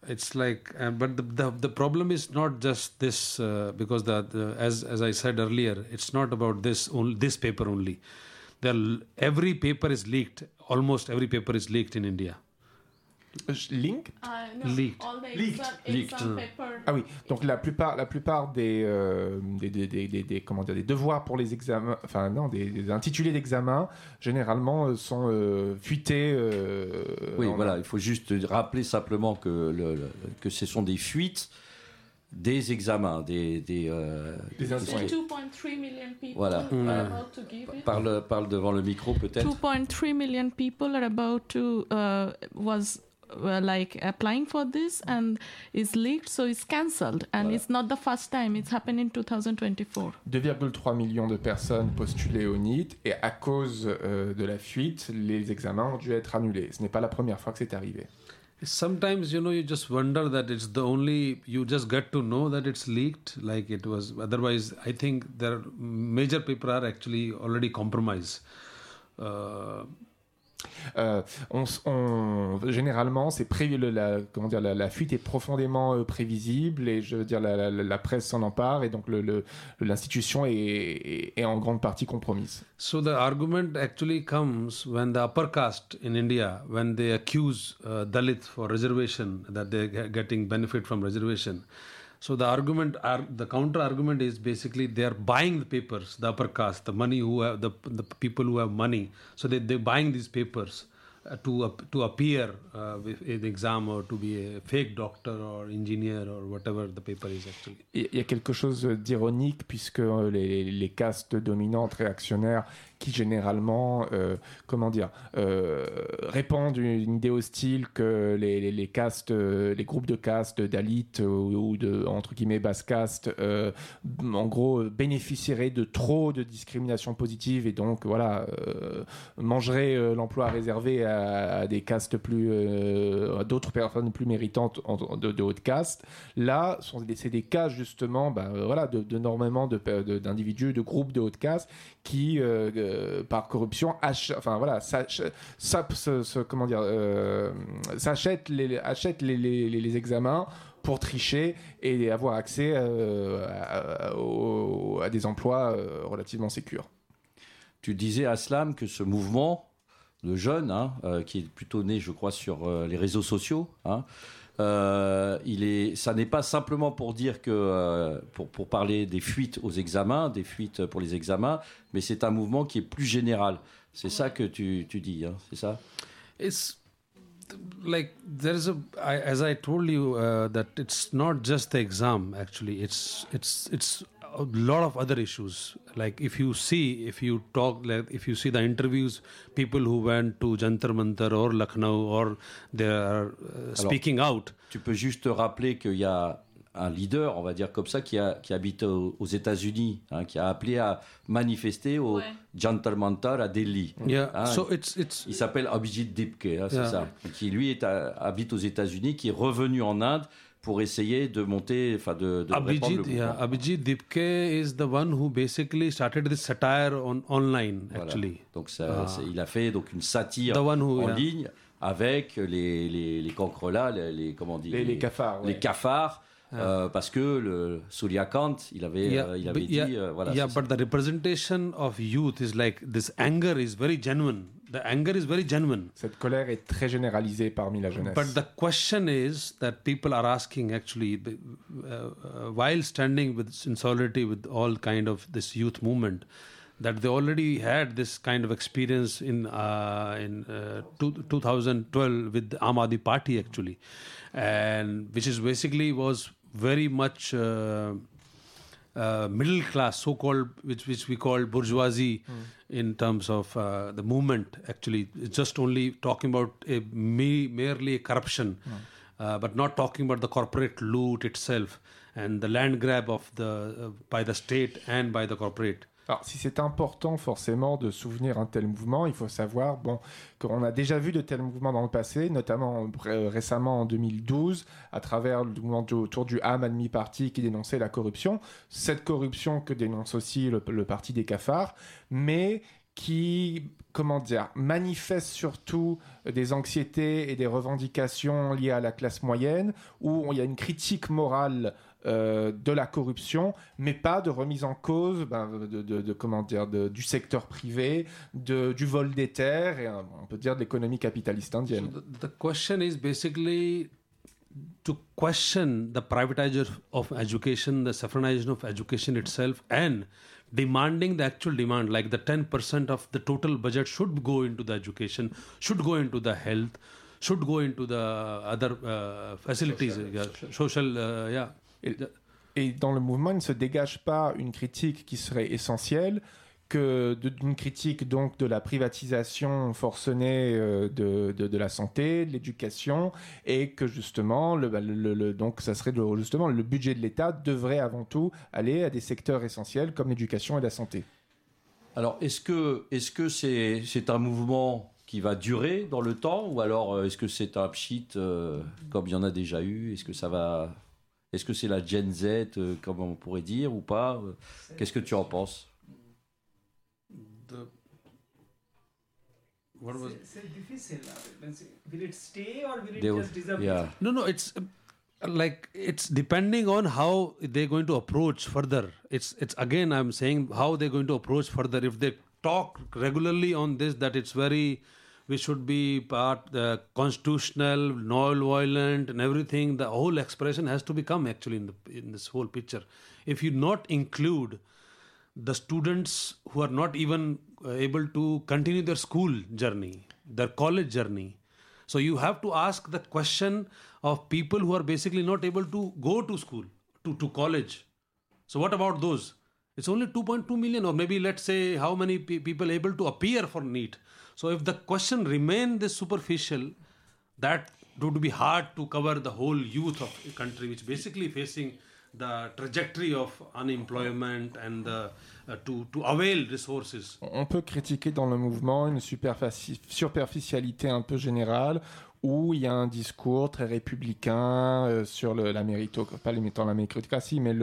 It's like, but the problem is not just this, because as I said earlier, it's not about this paper only. Every paper is leaked. Almost every paper is leaked in India. Link No, Leaked. all the Leaked. exam paper. Ah oui, donc la plupart des comment dire, des devoirs pour les examens, enfin non, des intitulés d'examen, généralement sont fuités. Oui, voilà, il faut juste rappeler simplement que ce sont des fuites des examens, des 2.3 million people voilà. are about to give it. Parle devant le micro peut-être. 2.3 million people are about to like applying for this and is leaked, so it's cancelled, and Voilà. it's not the first time. It's happened in 2024. 2,3 millions de personnes postulées au NEET, et à cause de la fuite, les examens ont dû être annulés. Ce n'est pas la première fois que c'est arrivé. Sometimes, you just wonder that it's you just get to know that it's leaked like it was. Otherwise, I think their major papers are actually already compromised. Généralement, c'est la fuite est profondément prévisible, et je veux dire la presse s'en empare, et donc l'institution est en grande partie compromise. So the argument actually comes when the upper caste in India, when they accuse Dalit for reservation, that they're getting benefit from reservation. So the counter argument is basically they are buying the papers, the upper caste, the money who have the people who have money. So they're buying these papers to appear in the exam, or to be a fake doctor or engineer or whatever the paper is actually. Il y a quelque chose d'ironique, puisque les castes dominantes réactionnaires qui généralement répandent une idée hostile que les groupes de castes Dalit ou de entre guillemets basse caste en gros bénéficieraient de trop de discrimination positive, et donc mangeraient l'emploi réservé à des castes à d'autres personnes plus méritantes de haute caste. Là, c'est des cas justement d'énormément d'individus, de groupes de haute caste qui par corruption achètent les examens pour tricher et avoir accès à des emplois relativement sécures. Tu disais, Aslam, que ce mouvement de jeunes, qui est plutôt né, je crois, sur les réseaux sociaux, ça n'est pas simplement pour dire que pour parler des fuites aux examens, des fuites pour les examens, mais c'est un mouvement qui est plus général. C'est ça que tu dis, c'est ça? It's like as I told you that it's not just the exam actually. It's a lot of other issues. Like if you see the interviews, people who went to Jantar Mantar or Lucknow, or they are speaking out. Tu peux juste rappeler qu'il y a un leader, on va dire comme ça, qui habite aux États-Unis, qui a appelé à manifester au Jantar Mantar à Delhi. Yeah. So il s'appelle Abhijit Dipke, c'est ça, qui lui habite aux États-Unis, qui est revenu en Inde pour essayer de monter, de répandre le mouvement. Abhijit Dipke is the one who basically started this satire online, actually. Donc il a fait une satire en ligne avec les cancrelats, les cafards. Les cafards. Parce que le Surya Kant, il avait dit... but the representation of youth is like, this anger is very genuine. The anger is very genuine. Cette colère est très généralisée parmi la jeunesse. But the question is that people are asking actually, while standing in solidarity with all kind of this youth movement, that they already had this kind of experience in 2012 with the Aam Aadmi Party actually, and which is basically was very much middle class, so-called, which we call bourgeoisie in terms of the movement. Actually, it's just only talking about merely corruption, but not talking about the corporate loot itself and the land grab of by the state and by the corporate. Alors, si c'est important forcément de souvenir un tel mouvement, il faut savoir qu'on a déjà vu de tels mouvements dans le passé, notamment récemment en 2012, à travers le mouvement autour du Aam Aadmi Party qui dénonçait la corruption. Cette corruption que dénonce aussi le parti des cafards, mais qui, manifeste surtout des anxiétés et des revendications liées à la classe moyenne, où il y a une critique morale de la corruption, mais pas de remise en cause du secteur privé, du vol des terres, et on peut dire de l'économie capitaliste indienne. So the question is basically to question the privatization of education, the saffronization of education itself, and demanding the actual demand, like the 10% of the total budget should go into the education, should go into the health, should go into the other facilities, social, yeah. Et dans le mouvement, il ne se dégage pas une critique qui serait essentielle, que d'une critique donc de la privatisation forcenée de la santé, de l'éducation, et que justement donc ça serait justement le budget de l'État devrait avant tout aller à des secteurs essentiels comme l'éducation et la santé. Alors est-ce que c'est un mouvement qui va durer dans le temps, ou alors est-ce que c'est un pchit comme il y en a déjà eu? Est-ce que c'est la Gen Z comme on pourrait dire ou pas? Qu'est-ce que tu en penses? C'est difficile. Will it stay or will it just disappear? Yeah. No, it's like it's depending on how they're going to approach further. It's again I'm saying how they're going to approach further. If they talk regularly on this, that it's we should be part constitutional, non-violent, and everything. The whole expression has to become actually in this whole picture. If you not include the students who are not even able to continue their school journey, their college journey. So you have to ask the question of people who are basically not able to go to school, to college. So what about those? It's only 2.2 million, or maybe let's say how many people able to appear for NEET. So if the question remain this superficial, that would be hard to cover the whole youth of a country, which basically facing the trajectory of unemployment and to avail resources. On peut critiquer dans le mouvement une superficialité un peu générale, où il y a un discours très républicain sur la méritocratie, pas la méritocratie, mais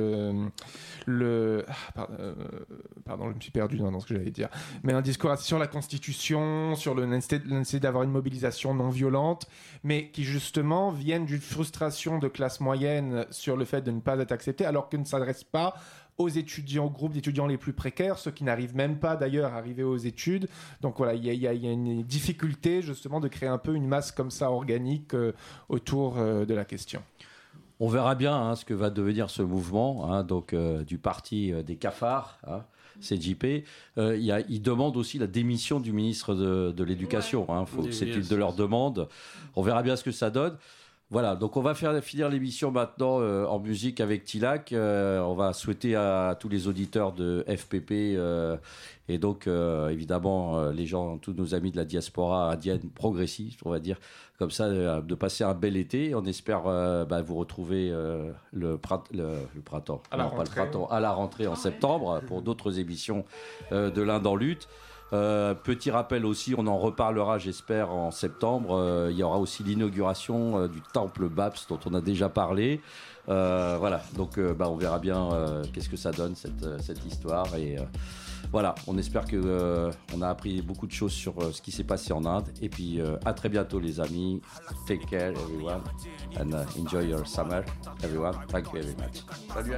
pardon, je me suis perdu dans ce que j'allais dire, mais un discours sur la Constitution, sur la nécessité d'avoir une mobilisation non violente, mais qui justement viennent d'une frustration de classe moyenne sur le fait de ne pas être accepté, alors que ne s'adresse pas aux étudiants, au groupe d'étudiants les plus précaires, ceux qui n'arrivent même pas d'ailleurs à arriver aux études. Donc voilà, il y a une difficulté justement de créer un peu une masse comme ça organique autour de la question. On verra bien ce que va devenir ce mouvement, donc du parti des cafards, CJP. Il demande aussi la démission du ministre de l'Éducation. C'est une de leurs demandes. On verra bien ce que ça donne. Voilà, donc on va finir l'émission maintenant en musique avec Tilak. On va souhaiter à tous les auditeurs de FPP et donc évidemment les gens, tous nos amis de la diaspora indienne progressiste, on va dire comme ça, de passer un bel été. On espère vous retrouver le printemps, à la rentrée en septembre pour d'autres émissions de l'Inde en lutte. Petit rappel aussi, on en reparlera j'espère en septembre, il y aura aussi l'inauguration du temple Baps dont on a déjà parlé, voilà, donc on verra bien qu'est-ce que ça donne cette histoire, et voilà, on espère que on a appris beaucoup de choses sur ce qui s'est passé en Inde, et puis à très bientôt les amis, take care everyone and enjoy your summer everyone, thank you very much. Salut.